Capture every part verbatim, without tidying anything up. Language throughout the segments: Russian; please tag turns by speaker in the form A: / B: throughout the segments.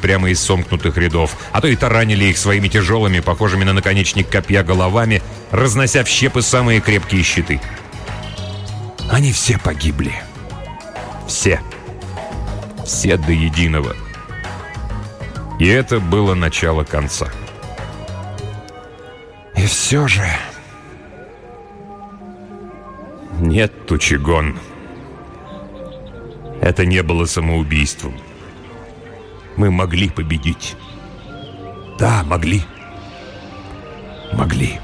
A: прямо из сомкнутых рядов, а то и таранили их своими тяжелыми, похожими на наконечник копья головами, разнося в щепы самые крепкие щиты. Они все погибли. Все. Все до единого. И это было начало конца. И все же... Нет, Тучигон. Это не было самоубийством. Мы могли победить. Да, могли. Могли.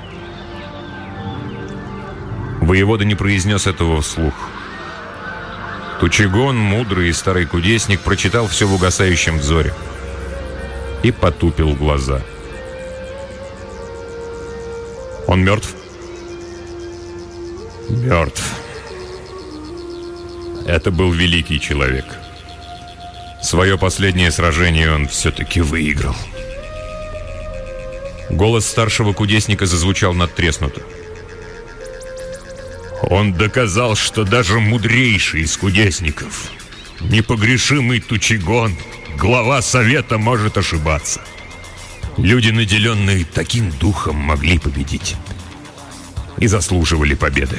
A: Воевода не произнес этого вслух. Тучигон, мудрый и старый кудесник, прочитал все в угасающем взоре и потупил глаза. Он мертв? Мертв. Это был великий человек. Свое последнее сражение он все-таки выиграл. Голос старшего кудесника зазвучал надтреснуто. Он доказал, что даже мудрейший из кудесников, непогрешимый Тучигон, глава совета, может ошибаться. Люди, наделенные таким духом, могли победить. И заслуживали победы.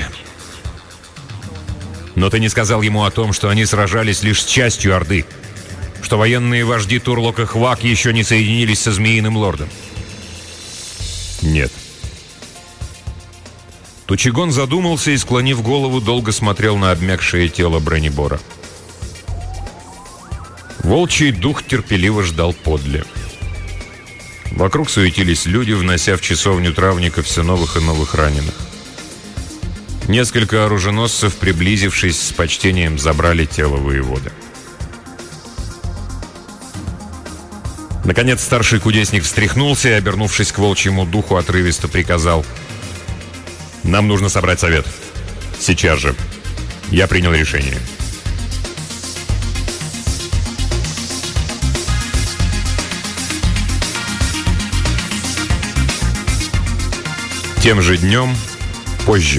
A: Но ты не сказал ему о том, что они сражались лишь с частью Орды, что военные вожди Турлок и Хвак еще не соединились со Змеиным Лордом. Нет. Тучигон задумался и, склонив голову, долго смотрел на обмякшее тело Бронебора. Волчий дух терпеливо ждал подле. Вокруг суетились люди, внося в часовню травника все новых и новых раненых. Несколько оруженосцев, приблизившись, с почтением забрали тело воевода. Наконец старший кудесник встряхнулся и, обернувшись к волчьему духу, отрывисто приказал: «Нам нужно собрать совет. Сейчас же. Я принял решение». Тем же днем, позже.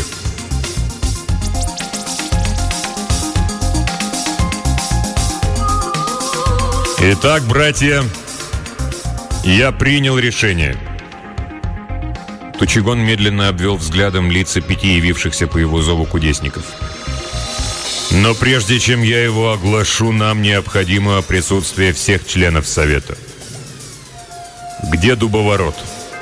A: Итак, братья, я принял решение. Тучигон медленно обвел взглядом лица пяти явившихся по его зову кудесников. Но прежде чем я его оглашу, нам необходимо присутствие всех членов совета. Где Дубоворот?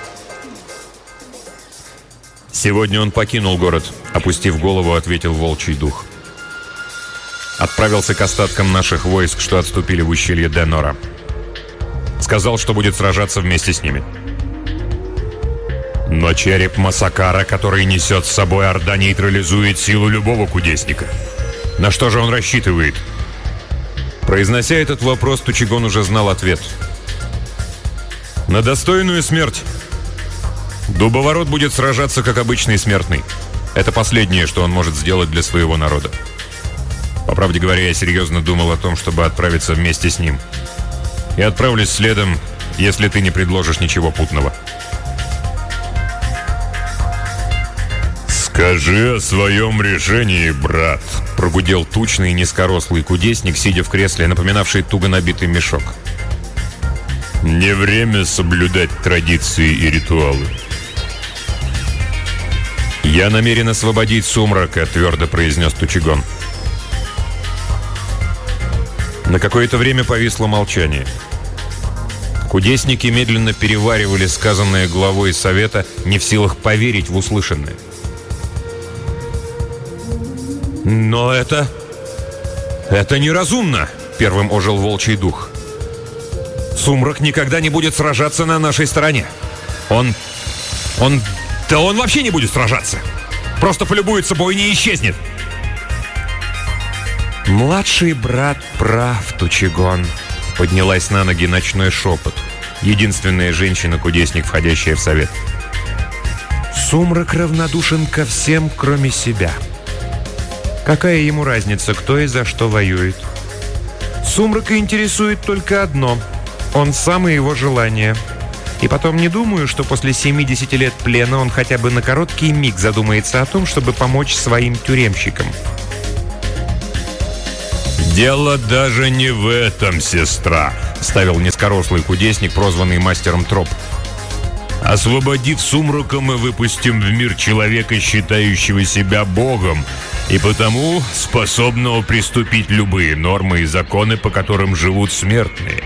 A: Сегодня он покинул город, опустив голову, ответил волчий дух. Отправился к остаткам наших войск, что отступили в ущелье Денора. Сказал, что будет сражаться вместе с ними. Но череп Масакара, который несет с собой Орда, нейтрализует силу любого кудесника. На что же он рассчитывает? Произнося этот вопрос, Тучигон уже знал ответ. На достойную смерть. Дубоворот будет сражаться, как обычный смертный. Это последнее, что он может сделать для своего народа. По правде говоря, я серьезно думал о том, чтобы отправиться вместе с ним. И отправлюсь следом, если ты не предложишь ничего путного. «Скажи о своем решении, брат», — прогудел тучный и низкорослый кудесник, сидя в кресле, напоминавший туго набитый мешок. «Не время соблюдать традиции и ритуалы». «Я намерен освободить Сумрака», — твердо произнес Тучигон. На какое-то время повисло молчание. Кудесники медленно переваривали сказанное главой совета, не в силах поверить в услышанное. «Но это... это неразумно!» — первым ожил волчий дух. «Сумрак никогда не будет сражаться на нашей стороне. Он... он... да он вообще не будет сражаться! Просто полюбуется бойней и исчезнет!» «Младший брат прав, Тучигон», — поднялась на ноги ночной шепот. Единственная женщина-кудесник, входящая в совет. «Сумрак равнодушен ко всем, кроме себя. Какая ему разница, кто и за что воюет? Сумрака интересует только одно — он сам и его желание. И потом не думаю, что после семидесяти лет плена он хотя бы на короткий миг задумается о том, чтобы помочь своим тюремщикам». «Дело даже не в этом, сестра», — Вставил низкорослый кудесник, прозванный мастером троп. «Освободив Сумрака, мы выпустим в мир человека, считающего себя богом, и потому способного приступить любые нормы и законы, по которым живут смертные».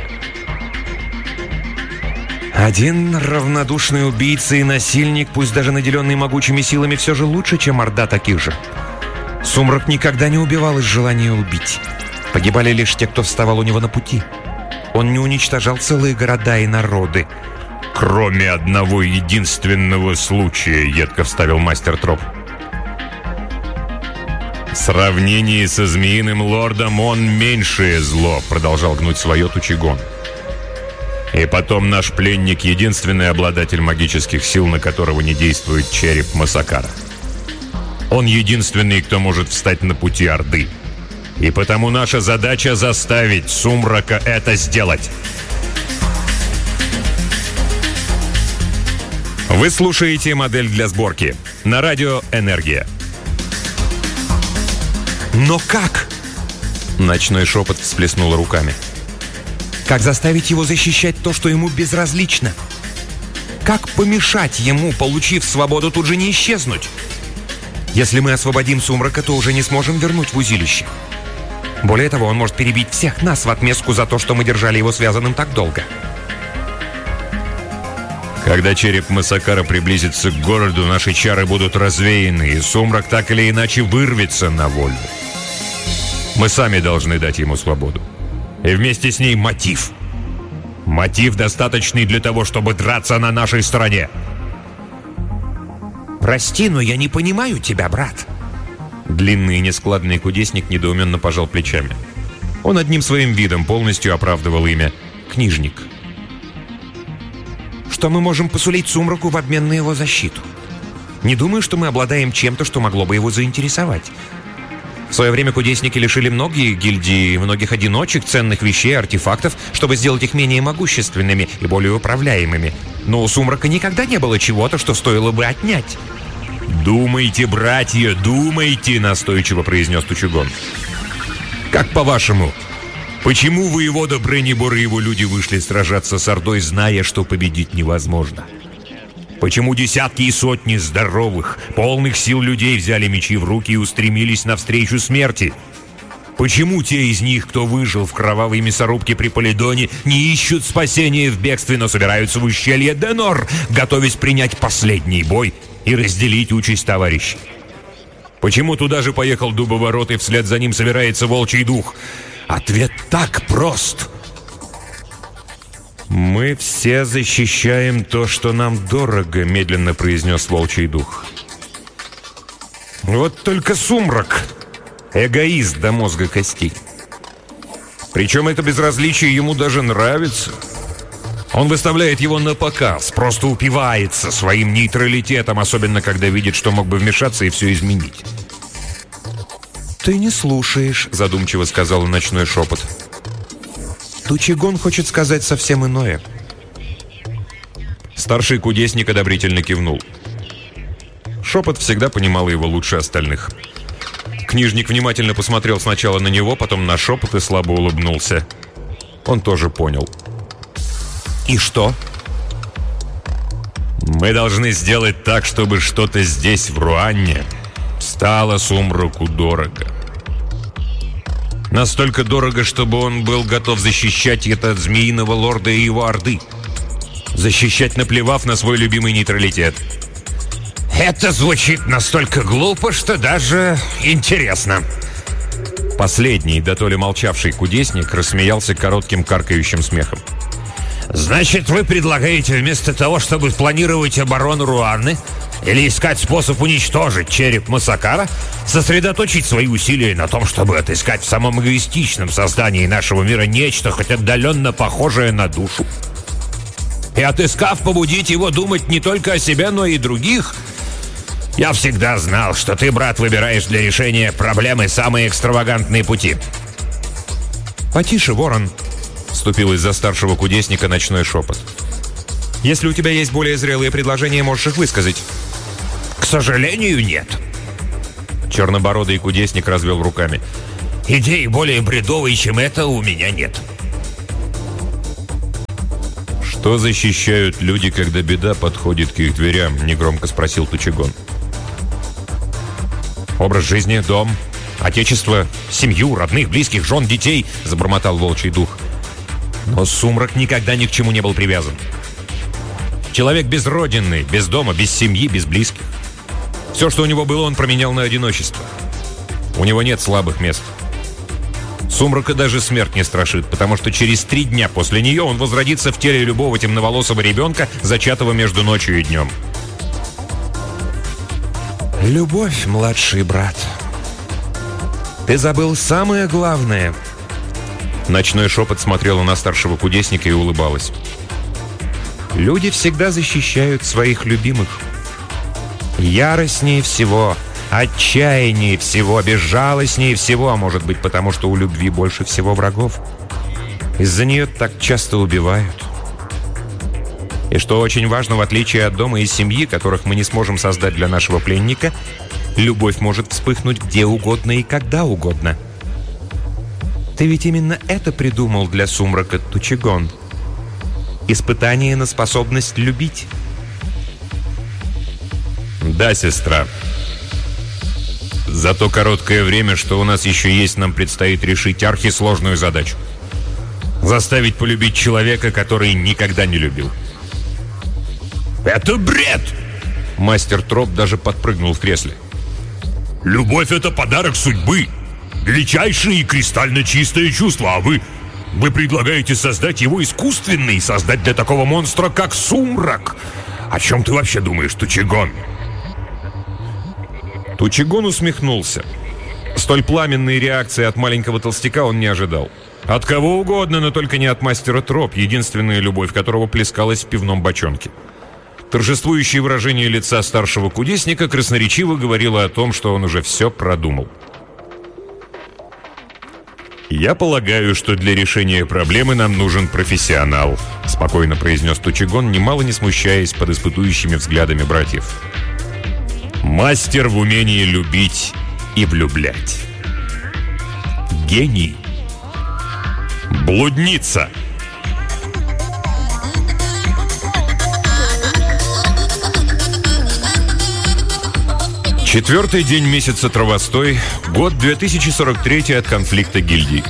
B: Один равнодушный убийца и насильник, пусть даже наделенный могучими силами, все же лучше, чем орда таких же. Сумрак никогда не убивал из желания убить. Погибали лишь те, кто вставал у него на пути. Он не уничтожал целые города и народы.
A: «Кроме одного единственного случая», — едко вставил мастер троп. «В сравнении со Змеиным Лордом он меньшее зло», — продолжал гнуть свое Тучигон. «И потом наш пленник — единственный обладатель магических сил, на которого не действует череп Масакара. Он единственный, кто может встать на пути Орды. И потому наша задача — заставить Сумрака это сделать». Вы слушаете «Модель для сборки» на радио «Энергия».
B: «Но как?»
A: Ночной шепот всплеснул руками.
B: «Как заставить его защищать то, что ему безразлично? Как помешать ему, получив свободу, тут же не исчезнуть? Если мы освободим Сумрака, то уже не сможем вернуть в узилище. Более того, он может перебить всех нас в отместку за то, что мы держали его связанным так долго».
A: Когда череп Масакара приблизится к городу, наши чары будут развеяны, и Сумрак так или иначе вырвется на волю. Мы сами должны дать ему свободу. И вместе с ней мотив. Мотив, достаточный для того, чтобы драться на нашей стороне.
B: «Прости, но я не понимаю тебя, брат».
A: Длинный и нескладный кудесник недоуменно пожал плечами. Он одним своим видом полностью оправдывал имя «Книжник».
B: «Что мы можем посулить Сумраку в обмен на его защиту? Не думаю, что мы обладаем чем-то, что могло бы его заинтересовать. В свое время кудесники лишили многие гильдии, многих одиночек, ценных вещей, артефактов, чтобы сделать их менее могущественными и более управляемыми. Но у Сумрака никогда не было чего-то, что стоило бы отнять».
A: «Думайте, братья, думайте!» — настойчиво произнес Тучигон. «Как по-вашему, почему воевода Бреннибор и его люди вышли сражаться с Ордой, зная, что победить невозможно? Почему десятки и сотни здоровых, полных сил людей взяли мечи в руки и устремились навстречу смерти? Почему те из них, кто выжил в кровавой мясорубке при Полидоне, не ищут спасения в бегстве, но собираются в ущелье Денор, готовясь принять последний бой и разделить участь товарищей? Почему туда же поехал Дубоворот, и вслед за ним собирается Волчий Дух? Ответ так прост.
B: «Мы все защищаем то, что нам дорого», — медленно произнес Волчий Дух. «Вот только Сумрак — эгоист до мозга костей. Причем это безразличие ему даже нравится. Он выставляет его на показ, просто упивается своим нейтралитетом, особенно когда видит, что мог бы вмешаться и все изменить». «Ты не слушаешь», — задумчиво сказал ночной шепот. «Тучигон хочет сказать совсем иное».
A: Старший кудесник одобрительно кивнул. Шепот всегда понимал его лучше остальных. Книжник внимательно посмотрел сначала на него, потом на шепот и слабо улыбнулся. Он тоже понял.
B: «И что?»
A: «Мы должны сделать так, чтобы что-то здесь, в Руанне, стало Сумраку дорого. Настолько дорого, чтобы он был готов защищать это от Змеиного Лорда и его Орды. Защищать, наплевав на свой любимый нейтралитет».
B: «Это звучит настолько глупо, что даже интересно».
A: Последний, да то ли молчавший кудесник, рассмеялся коротким каркающим смехом.
B: «Значит, вы предлагаете вместо того, чтобы планировать оборону Руанны или искать способ уничтожить череп Масакара, сосредоточить свои усилия на том, чтобы отыскать в самом эгоистичном создании нашего мира нечто, хоть отдаленно похожее на душу? И отыскав, побудить его думать не только о себе, но и других? Я всегда знал, что ты, брат, выбираешь для решения проблемы самые экстравагантные пути».
A: «Потише, Ворон», — вступил из-за старшего кудесника ночной шепот. «Если у тебя есть более зрелые предложения, можешь их высказать».
B: «К сожалению, нет».
A: Чернобородый кудесник развел руками.
B: «Идеи более бредовые, чем это, у меня нет».
A: «Что защищают люди, когда беда подходит к их дверям?» — негромко спросил Тучегон.
B: «Образ жизни, дом, отечество, семью, родных, близких, жен, детей», — забормотал волчий дух. Но Сумрак никогда ни к чему не был привязан. Человек без родины, без дома, без семьи, без близких. Все, что у него было, он променял на одиночество. У него нет слабых мест. Сумрака даже смерть не страшит, потому что через три дня после нее он возродится в теле любого темноволосого ребенка, зачатого между ночью и днем. «Любовь, младший брат. Ты забыл самое главное». Ночной шепот смотрела на старшего кудесника и улыбалась. «Люди всегда защищают своих любимых. Яростнее всего, отчаяннее всего, безжалостнее всего, а может быть потому, что у любви больше всего врагов. Из-за нее так часто убивают. И что очень важно, в отличие от дома и семьи, которых мы не сможем создать для нашего пленника, любовь может вспыхнуть где угодно и когда угодно. Ты ведь именно это придумал для Сумрака, Тучегон. Испытание на способность любить».
A: «Да, сестра. За то короткое время, что у нас еще есть, нам предстоит решить архисложную задачу. Заставить полюбить человека, который никогда не любил».
B: «Это бред!»
A: Мастер Троп даже подпрыгнул в кресле.
B: «Любовь — это подарок судьбы. Величайшее и кристально чистое чувство, а вы... Вы предлагаете создать его искусственно и создать для такого монстра, как Сумрак. О чем ты вообще думаешь, Тучегон?»
A: Тучегон усмехнулся. Столь пламенной реакции от маленького толстяка он не ожидал. От кого угодно, но только не от мастера Троп, единственная любовь которого плескалась в пивном бочонке. Торжествующее выражение лица старшего кудесника красноречиво говорило о том, что он уже все продумал. «Я полагаю, что для решения проблемы нам нужен профессионал», — спокойно произнес Тучегон, немало не смущаясь под испытующими взглядами братьев. «Мастер в умении любить и влюблять. Гений. Блудница». Четвертый день месяца Травостой, год две тысячи сорок третий от конфликта гильдий.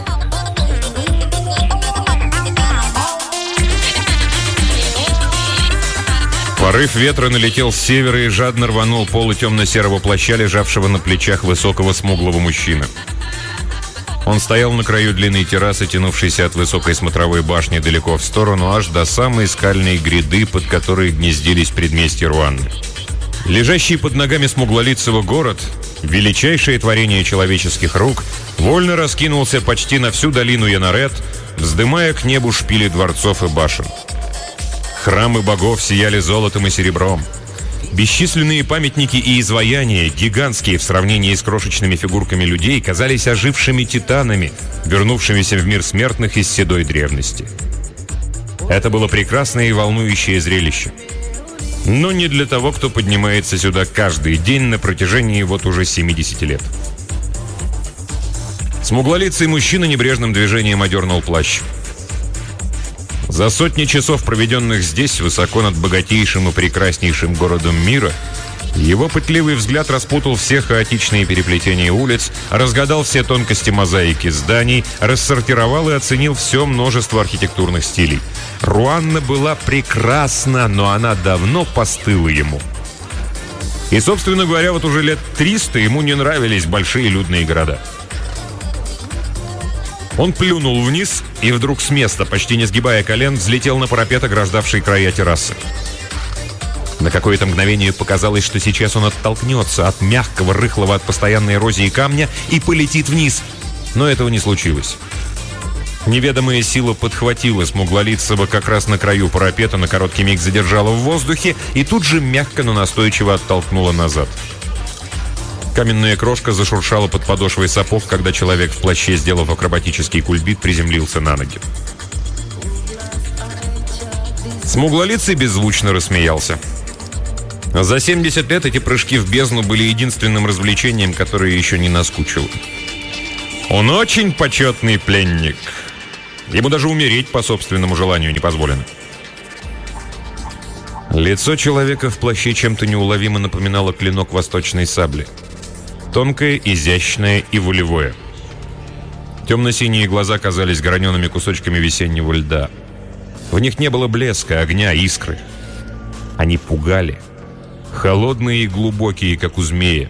A: Порыв ветра налетел с севера и жадно рванул полы темно-серого плаща, лежавшего на плечах высокого смуглого мужчины. Он стоял на краю длинной террасы, тянувшейся от высокой смотровой башни далеко в сторону, аж до самой скальной гряды, под которой гнездились предместья Руанны. Лежащий под ногами смуглолицего город, величайшее творение человеческих рук, вольно раскинулся почти на всю долину Янарет, вздымая к небу шпили дворцов и башен. Храмы богов сияли золотом и серебром. Бесчисленные памятники и изваяния, гигантские в сравнении с крошечными фигурками людей, казались ожившими титанами, вернувшимися в мир смертных из седой древности. Это было прекрасное и волнующее зрелище. Но не для того, кто поднимается сюда каждый день на протяжении вот уже семидесяти лет. Смуглолицый мужчина небрежным движением одернул плащ. За сотни часов, проведенных здесь, высоко над богатейшим и прекраснейшим городом мира, его пытливый взгляд распутал все хаотичные переплетения улиц, разгадал все тонкости мозаики зданий, рассортировал и оценил все множество архитектурных стилей. Руанна была прекрасна, но она давно постыла ему. И, собственно говоря, вот уже лет триста ему не нравились большие людные города. Он плюнул вниз и вдруг с места, почти не сгибая колен, взлетел на парапет, ограждавший края террасы. На какое-то мгновение показалось, что сейчас он оттолкнется от мягкого, рыхлого от постоянной эрозии камня и полетит вниз. Но этого не случилось. Неведомая сила подхватила смуглолицего как раз на краю парапета, на короткий миг задержала в воздухе и тут же мягко, но настойчиво оттолкнула назад. Каменная крошка зашуршала под подошвой сапог, когда человек в плаще, сделав акробатический кульбит, приземлился на ноги. Смуглолицый беззвучно рассмеялся. За семьдесят лет эти прыжки в бездну были единственным развлечением, которое еще не наскучило. Он очень почетный пленник. Ему даже умереть по собственному желанию не позволено. Лицо человека в плаще чем-то неуловимо напоминало клинок восточной сабли. Тонкое, изящное и волевое. Темно-синие глаза казались гранеными кусочками весеннего льда. В них не было блеска, огня, искры. Они пугали. Холодные и глубокие, как у змея.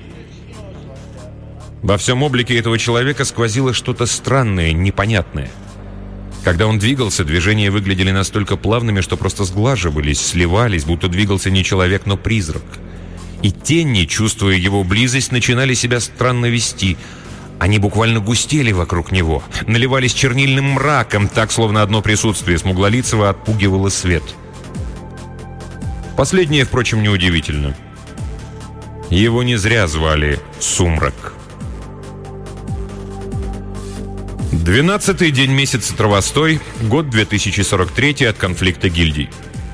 A: Во всем облике этого человека сквозило что-то странное, непонятное. Когда он двигался, движения выглядели настолько плавными, что просто сглаживались, сливались, будто двигался не человек, но призрак. И тени, чувствуя его близость, начинали себя странно вести. Они буквально густели вокруг него, наливались чернильным мраком, так, словно одно присутствие смуглолицего отпугивало свет. Последнее, впрочем, неудивительно. Его не зря звали Сумрак. Двенадцатый день месяца Травостой, год две тысячи сорок третий от конфликта гильдий.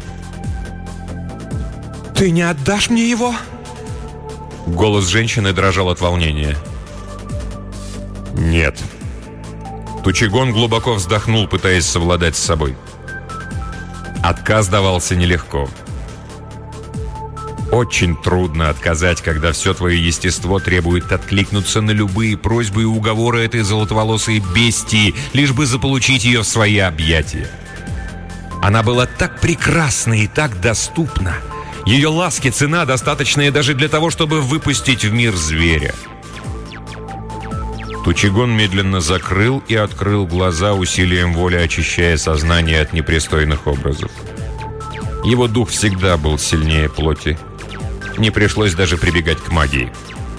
C: «Ты не отдашь мне его?»
A: Голос женщины дрожал от волнения. «Нет». Тучигон глубоко вздохнул, пытаясь совладать с собой. Отказ давался нелегко. Очень трудно отказать, когда все твое естество требует откликнуться на любые просьбы и уговоры этой золотоволосой бестии, лишь бы заполучить ее в свои объятия. Она была так прекрасна и так доступна. Ее ласки цена, достаточная даже для того, чтобы выпустить в мир зверя. Тучигон медленно закрыл и открыл глаза, усилием воли очищая сознание от непристойных образов. Его дух всегда был сильнее плоти. Не пришлось даже прибегать к магии.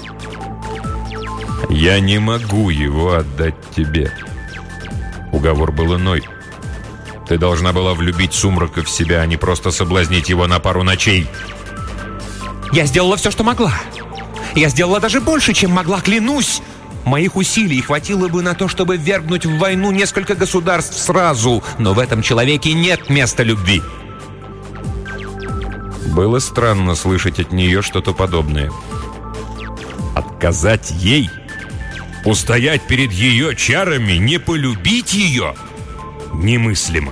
A: «Я не могу его отдать тебе». Уговор был иной. Ты должна была влюбить Сумрака в себя, а не просто соблазнить его на пару ночей.
C: «Я сделала все, что могла. Я сделала даже больше, чем могла, клянусь. Моих усилий хватило бы на то, чтобы ввергнуть в войну несколько государств сразу, но в этом человеке нет места любви».
A: Было странно слышать от нее что-то подобное. Отказать ей? Устоять перед ее чарами? Не полюбить ее? Немыслимо.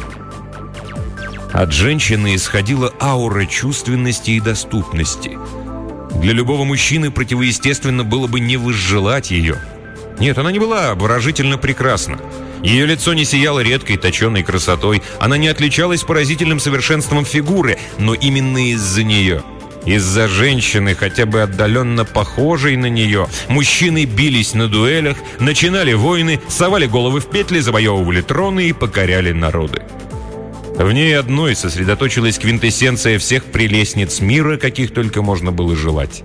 A: От женщины исходила аура чувственности и доступности. Для любого мужчины противоестественно было бы не возжелать ее. Нет, она не была обворожительно прекрасна. Ее лицо не сияло редкой точеной красотой. Она не отличалась поразительным совершенством фигуры. Но именно из-за нее, из-за женщины, хотя бы отдаленно похожей на нее, мужчины бились на дуэлях, начинали войны, совали головы в петли, завоевывали троны и покоряли народы. В ней одной сосредоточилась квинтэссенция всех прелестниц мира, каких только можно было желать.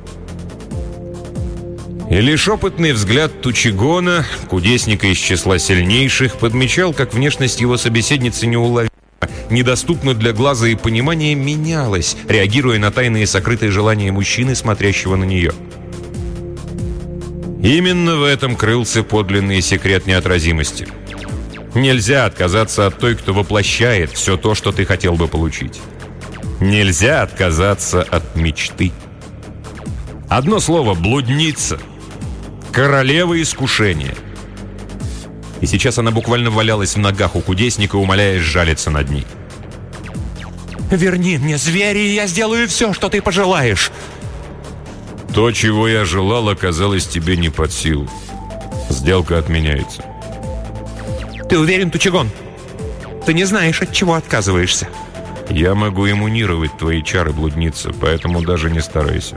A: И лишь опытный взгляд Тучигона, кудесника из числа сильнейших, подмечал, как внешность его собеседницы неуловима, недоступна для глаза и понимания, менялась, реагируя на тайные сокрытые желания мужчины, смотрящего на нее. Именно в этом крылся подлинный секрет неотразимости. Нельзя отказаться от той, кто воплощает все то, что ты хотел бы получить. Нельзя отказаться от мечты. Одно слово — блудница. Королева искушения. И сейчас она буквально валялась в ногах у кудесника, умоляя сжалиться над ней.
C: «Верни мне зверя, и я сделаю все, что ты пожелаешь».
A: То, чего я желал, оказалось тебе не под силу. Сделка отменяется.
C: Ты уверен, Тучигон? Ты не знаешь, от чего отказываешься.
A: Я могу иммунировать твои чары, блудница, поэтому даже не старайся.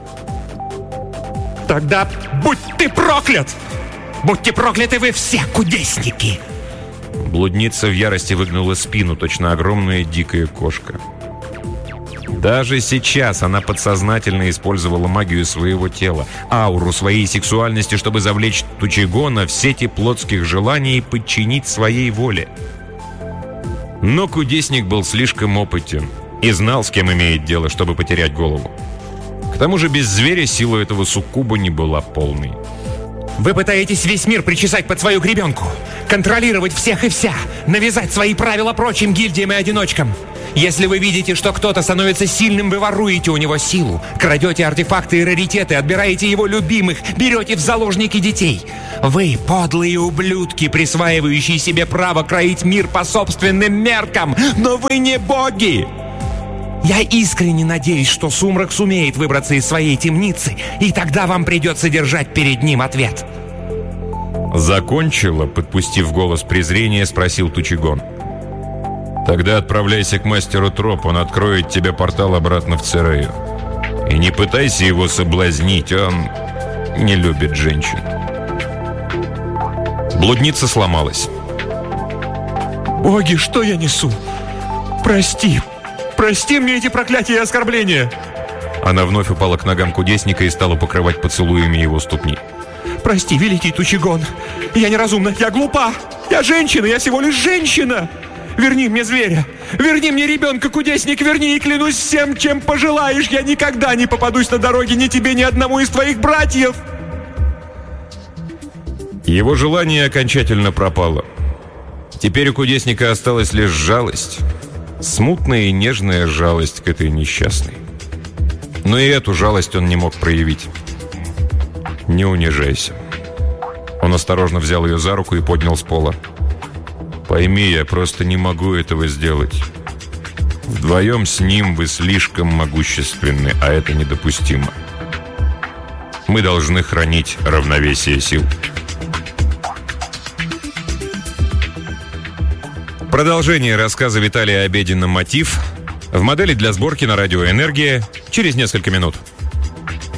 C: Тогда будь ты проклят! Будьте прокляты вы все, кудесники!
A: Блудница в ярости выгнула спину, точно огромная дикая кошка. Даже сейчас она подсознательно использовала магию своего тела, ауру своей сексуальности, чтобы завлечь Тучигона в сети плотских желаний и подчинить своей воле. Но кудесник был слишком опытен и знал, с кем имеет дело, чтобы потерять голову. К тому же без зверя сила этого суккуба не была полной.
C: Вы пытаетесь весь мир причесать под свою гребенку, контролировать всех и вся, навязать свои правила прочим гильдиям и одиночкам. Если вы видите, что кто-то становится сильным, вы воруете у него силу, крадете артефакты и раритеты, отбираете его любимых, берете в заложники детей. Вы подлые ублюдки, присваивающие себе право кроить мир по собственным меркам, но вы не боги! Я искренне надеюсь, что Сумрак сумеет выбраться из своей темницы, и тогда вам придется держать перед ним ответ.
A: Закончила, подпустив голос презрения, спросил Тучигон. Тогда отправляйся к мастеру троп, он откроет тебе портал обратно в Церею. И не пытайся его соблазнить, он не любит женщин. Блудница сломалась.
C: Боги, что я несу? Прости, прости мне эти проклятия и оскорбления.
A: Она вновь упала к ногам кудесника и стала покрывать поцелуями его ступни.
C: Прости, великий Тучигон, я неразумна, я глупа, я женщина, я всего лишь женщина. Верни мне зверя, верни мне ребенка, кудесник, верни, и клянусь всем, чем пожелаешь, я никогда не попадусь на дороге ни тебе, ни одному из твоих братьев.
A: Его желание окончательно пропало. Теперь у кудесника осталась лишь жалость, смутная и нежная жалость к этой несчастной. Но и эту жалость он не мог проявить. «Не унижайся». Он осторожно взял ее за руку и поднял с пола. «Пойми, я просто не могу этого сделать. Вдвоем с ним вы слишком могущественны, а это недопустимо. Мы должны хранить равновесие сил». Продолжение рассказа Виталия Обедина «Мотив» в модели для сборки на радио «Энергия» через несколько минут.